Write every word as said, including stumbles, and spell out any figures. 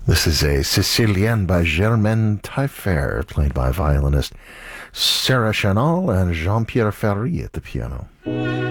This is a Sicilienne by Germaine Taillefer, played by violinist Sarah Chanel and Jean-Pierre Ferry at the piano.